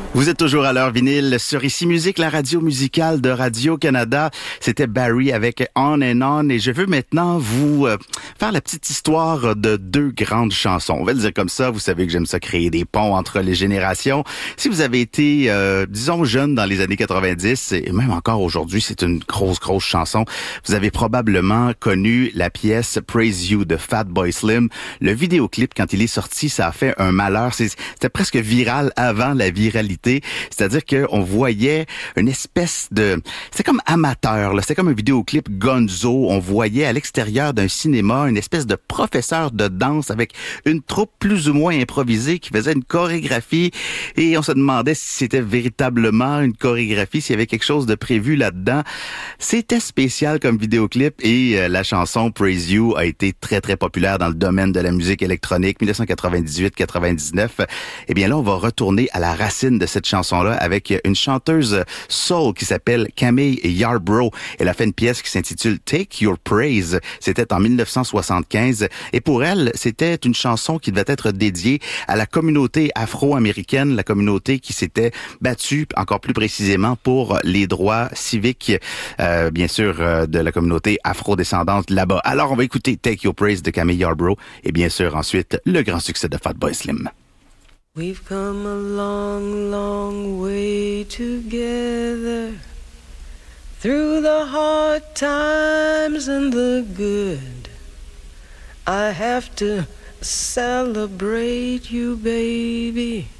Vous êtes toujours à l'heure vinyle sur Ici Musique, la radio musicale de Radio-Canada. C'était Barry avec On and On et je veux maintenant vous faire la petite histoire de deux grandes chansons. On va le dire comme ça, vous savez que j'aime ça créer des ponts entre les générations. Si vous avez été, disons, jeune dans les années 90 et même encore aujourd'hui, c'est une grosse chanson. Vous avez probablement connu la pièce Praise You de Fatboy Slim. Le vidéoclip, quand il est sorti, ça a fait un malheur. C'était presque viral avant la viralité. C'est-à-dire qu'on voyait une espèce de... C'était comme amateur, là. C'était comme un vidéoclip gonzo. On voyait à l'extérieur d'un cinéma une espèce de professeur de danse avec une troupe plus ou moins improvisée qui faisait une chorégraphie et on se demandait si c'était véritablement une chorégraphie, s'il y avait quelque chose de prévu là-dedans. C'était spécial comme vidéoclip et la chanson Praise You a été très populaire dans le domaine de la musique électronique 1998-99. Eh bien là, on va retourner à la racine de cette chanson-là avec une chanteuse soul qui s'appelle Camille Yarbrough. Elle a fait une pièce qui s'intitule Take Your Praise. C'était en 1975 et pour elle, c'était une chanson qui devait être dédiée à la communauté afro-américaine, la communauté qui s'était battue encore plus précisément pour les droits civiques, bien sûr, de la communauté afro-descendante là-bas. Alors, on va écouter Take Your Praise de Camille Yarbrough et bien sûr ensuite le grand succès de Fatboy Slim. We've come a long way together, through the hard times and the good. I have to celebrate you, baby.